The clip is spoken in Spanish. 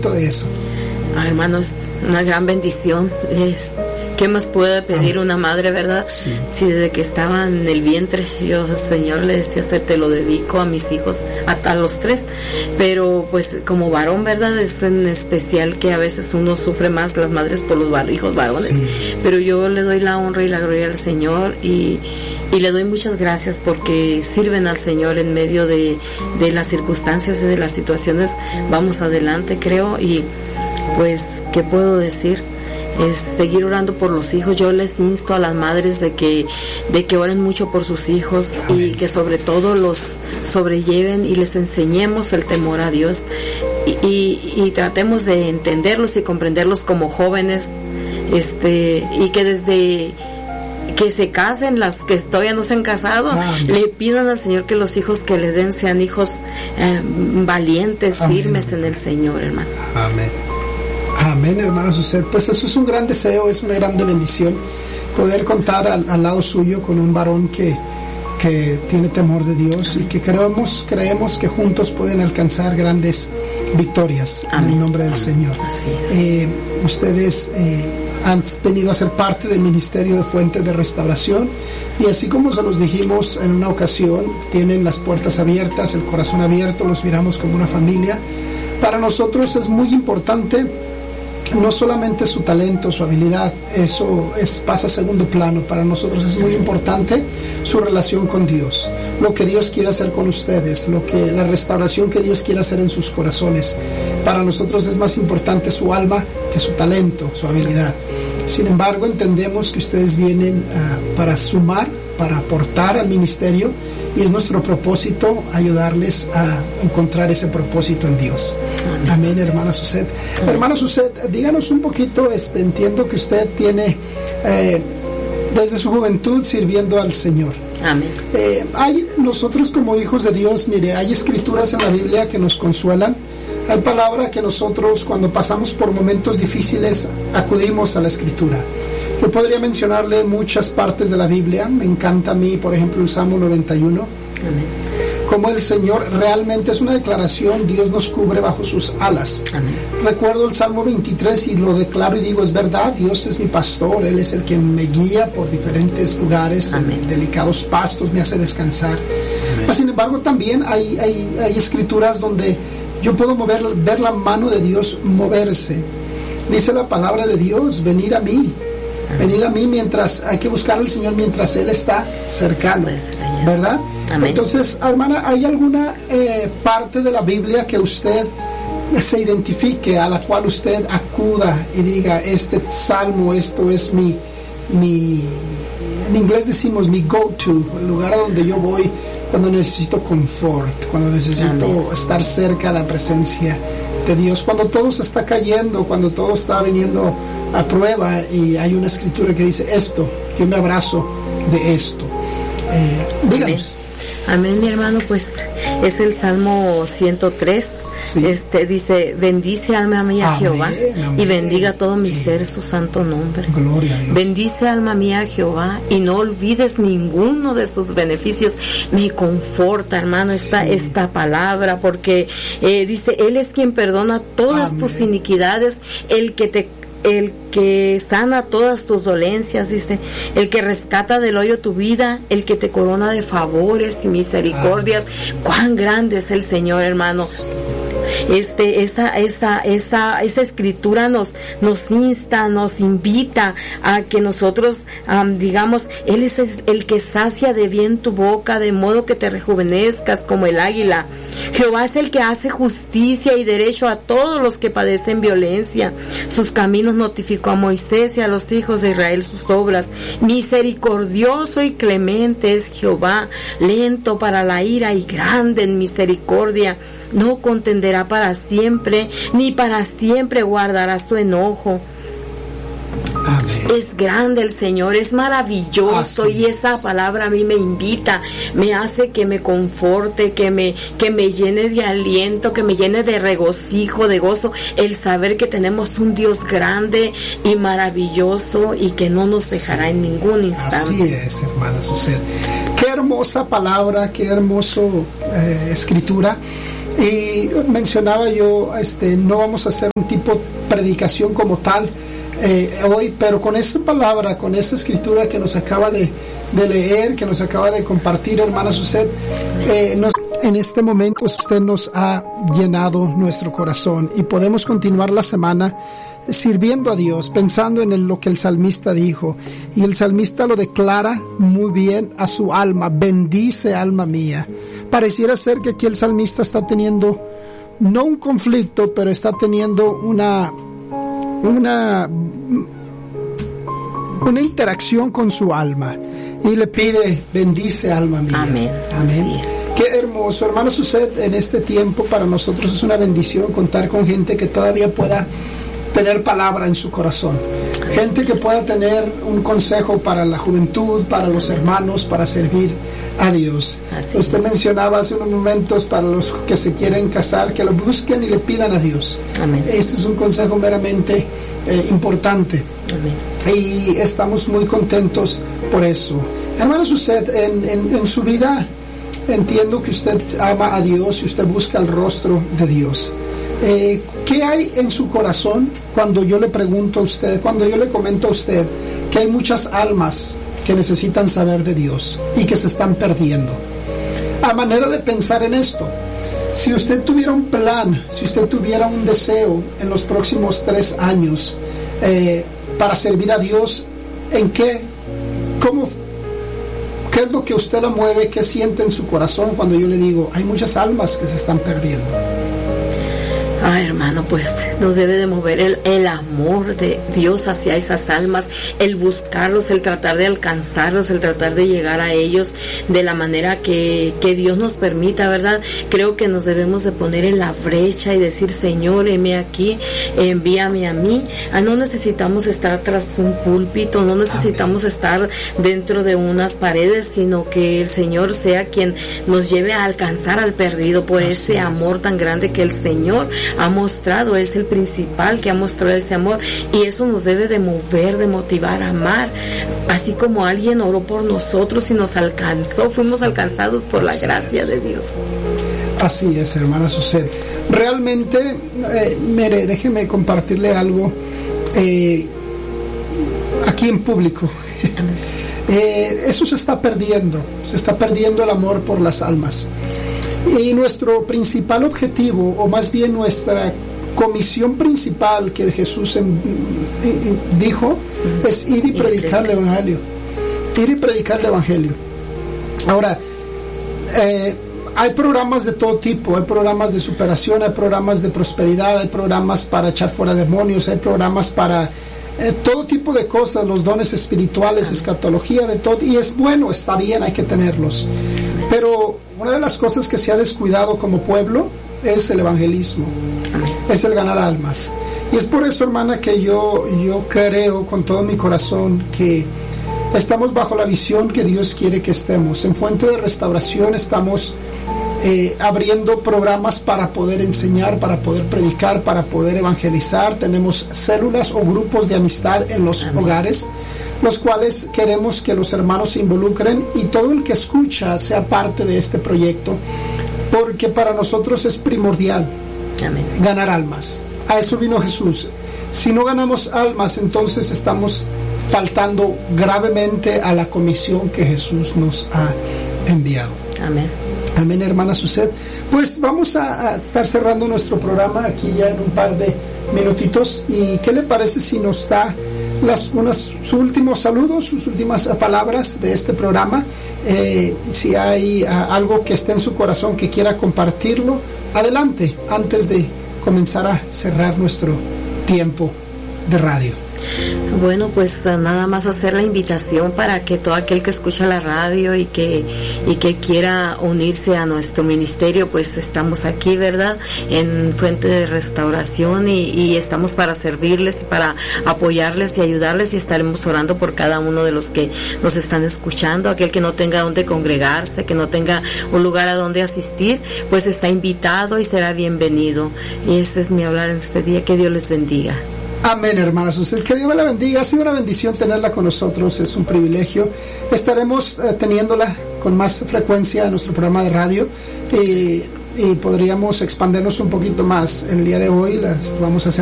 de eso. Hermano, es una gran bendición. ¿Qué más puede pedir una madre, verdad? Sí. Si desde que estaba en el vientre, yo, Señor, le decía, te lo dedico a mis hijos, a los 3, pero pues como varón, verdad, es en especial que a veces uno sufre más, las madres, por los hijos varones, sí. Pero yo le doy la honra y la gloria al Señor y le doy muchas gracias porque sirven al Señor en medio de las circunstancias y de las situaciones. Vamos adelante, creo, y pues, ¿qué puedo decir? Es seguir orando por los hijos. Yo les insto a las madres de que oren mucho por sus hijos. Amén. Y que sobre todo los sobrelleven y les enseñemos el temor a Dios y tratemos de entenderlos y comprenderlos como jóvenes, y que desde que se casen, las que todavía no se han casado, amén, le pidan al Señor que los hijos que les den sean hijos valientes, amén, firmes en el Señor, hermano. Amén. Amén, hermana Suset. Pues eso es un gran deseo, es una grande bendición poder contar al lado suyo con un varón que tiene temor de Dios, amén, y que creemos que juntos pueden alcanzar grandes victorias, amén, en el nombre del, amén, Señor. Así es. Ustedes han venido a ser parte del Ministerio de Fuentes de Restauración y así como se los dijimos en una ocasión, tienen las puertas abiertas, el corazón abierto, los miramos como una familia. Para nosotros es muy importante no solamente su talento, su habilidad, eso pasa a segundo plano. Para nosotros es muy importante su relación con Dios, lo que Dios quiere hacer con ustedes, la restauración que Dios quiere hacer en sus corazones. Para nosotros es más importante su alma que su talento, su habilidad. Sin embargo, entendemos que ustedes vienen para sumar, para aportar al ministerio, y es nuestro propósito ayudarles a encontrar ese propósito en Dios. Amén, hermana Suset. Hermana Suset, díganos un poquito, entiendo que usted tiene desde su juventud sirviendo al Señor. Amén. Nosotros como hijos de Dios, mire, hay escrituras en la Biblia que nos consuelan. Hay palabra que nosotros cuando pasamos por momentos difíciles acudimos a la escritura. Yo podría mencionarle muchas partes de la Biblia. Me encanta a mí, por ejemplo, el Salmo 91. Amén. Como el Señor realmente es una declaración, Dios nos cubre bajo sus alas. Amén. Recuerdo el Salmo 23 y lo declaro y digo, es verdad, Dios es mi pastor, Él es el que me guía por diferentes lugares, en delicados pastos me hace descansar. Pero, sin embargo, también hay escrituras donde yo puedo ver la mano de Dios moverse. Dice la palabra de Dios, venid a mí. Venid a mí mientras hay que buscar al Señor mientras Él está cercano, ¿verdad? Amén. Entonces, hermana, ¿hay alguna parte de la Biblia que usted se identifique, a la cual usted acuda y diga, este salmo, esto es mi en inglés decimos mi go-to, el lugar a donde yo voy cuando necesito confort, cuando necesito estar cerca de la presencia de Dios, cuando todo se está cayendo, cuando todo está viniendo a prueba y hay una escritura que dice esto, yo me abrazo de esto? Díganos. Amén, mi hermano, pues es el Salmo 103. Sí. Dice, bendice alma mía a Jehová, amén, y bendiga todo mi ser su santo nombre. Gloria a Dios. Bendice alma mía a Jehová y no olvides ninguno de sus beneficios. Me conforta, hermano, esta palabra, porque dice, Él es quien perdona todas, amén, tus iniquidades, el que sana todas tus dolencias, dice, el que rescata del hoyo tu vida, el que te corona de favores y misericordias. Cuán grande es el Señor, hermano. Esa escritura nos insta, nos invita a que nosotros digamos, Él es el que sacia de bien tu boca, de modo que te rejuvenezcas como el águila. Jehová es el que hace justicia y derecho a todos los que padecen violencia. Sus caminos notificó a Moisés y a los hijos de Israel sus obras. Misericordioso y clemente es Jehová, lento para la ira y grande en misericordia. No contenderá para siempre, ni para siempre guardará su enojo. Amén. Es grande el Señor, es maravilloso, y esa palabra a mí me invita, me hace que me conforte, que me llene de aliento, que me llene de regocijo, de gozo, el saber que tenemos un Dios grande y maravilloso y que no nos dejará en ningún instante. Así es, hermana Suset. Qué hermosa palabra, qué hermoso escritura. Y mencionaba yo, no vamos a hacer un tipo de predicación como tal hoy, pero con esa palabra, con esa escritura que nos acaba de leer, que nos acaba de compartir hermana Suset, en este momento usted nos ha llenado nuestro corazón y podemos continuar la semana sirviendo a Dios, pensando en lo que el salmista dijo, y el salmista lo declara muy bien a su alma: bendice alma mía. Pareciera ser que aquí el salmista está teniendo no un conflicto, pero está teniendo una interacción con su alma y le pide: bendice alma mía. Amén. Amén. Así es. Qué hermoso, hermano Suset. En este tiempo para nosotros es una bendición contar con gente que todavía pueda tener palabra en su corazón, gente que pueda tener un consejo para la juventud, para los hermanos, para servir a Dios. Así Usted es. mencionaba hace unos momentos para los que se quieren casar, que lo busquen y le pidan a Dios. Amén. Este es un consejo meramente importante. Amén. Y estamos muy contentos por eso. Hermano Suset, en su vida entiendo que usted ama a Dios y usted busca el rostro de Dios. ¿Qué hay en su corazón cuando yo le pregunto a usted, cuando yo le comento a usted que hay muchas almas que necesitan saber de Dios y que se están perdiendo? A manera de pensar en esto, si usted tuviera un plan, si usted tuviera un deseo en los próximos 3 años para servir a Dios, ¿en qué es lo que usted la mueve? ¿Qué siente en su corazón cuando yo le digo hay muchas almas que se están perdiendo? Ay, hermano, pues nos debe de mover el amor de Dios hacia esas almas, el buscarlos, el tratar de alcanzarlos, el tratar de llegar a ellos de la manera que Dios nos permita, ¿verdad? Creo que nos debemos de poner en la brecha y decir: Señor, heme aquí, envíame a mí. No necesitamos estar tras un púlpito, no necesitamos estar dentro de unas paredes, sino que el Señor sea quien nos lleve a alcanzar al perdido por ese amor tan grande que el Señor ha mostrado. Es el principal que ha mostrado ese amor, y eso nos debe de mover, de motivar a amar, así como alguien oró por nosotros y nos alcanzó, fuimos alcanzados por la gracia de Dios. Así es, hermana Suset. Realmente, mire, déjeme compartirle algo aquí en público. Eso se está perdiendo el amor por las almas. Y nuestro principal objetivo, o más bien nuestra comisión principal que Jesús dijo, es ir y predicar el Evangelio. Ir y predicar el Evangelio. Ahora, hay programas de todo tipo, hay programas de superación, hay programas de prosperidad, hay programas para echar fuera demonios, hay programas para todo tipo de cosas, los dones espirituales, escatología, de todo, y es bueno, está bien, hay que tenerlos. Pero una de las cosas que se ha descuidado como pueblo es el evangelismo, es el ganar almas. Y es por eso, hermana, que yo creo con todo mi corazón que estamos bajo la visión que Dios quiere que estemos. En Fuente de Restauración estamos abriendo programas para poder enseñar, para poder predicar, para poder evangelizar. Tenemos células o grupos de amistad en los hogares, los cuales queremos que los hermanos se involucren y todo el que escucha sea parte de este proyecto, porque para nosotros es primordial ganar almas. A eso vino Jesús. Si no ganamos almas, entonces estamos faltando gravemente a la comisión que Jesús nos ha enviado. Amén. Amén, hermana Suset. Pues vamos a estar cerrando nuestro programa aquí ya en un par de minutitos. ¿Y qué le parece si nos da sus últimos saludos, sus últimas palabras de este programa? Si hay algo que esté en su corazón que quiera compartirlo, adelante, antes de comenzar a cerrar nuestro tiempo de radio. Bueno, pues nada más hacer la invitación para que todo aquel que escucha la radio y que quiera unirse a nuestro ministerio, pues estamos aquí, ¿verdad?, en Fuente de Restauración, y estamos para servirles y para apoyarles y ayudarles, y estaremos orando por cada uno de los que nos están escuchando. Aquel que no tenga donde congregarse, que no tenga un lugar a donde asistir, pues está invitado y será bienvenido. Y ese es mi hablar en este día. Que Dios les bendiga. Amén, hermana Suset. Que Dios me la bendiga. Ha sido una bendición tenerla con nosotros. Es un privilegio. Estaremos teniéndola con más frecuencia en nuestro programa de radio, y podríamos expandernos un poquito más. El día de hoy vamos a hacer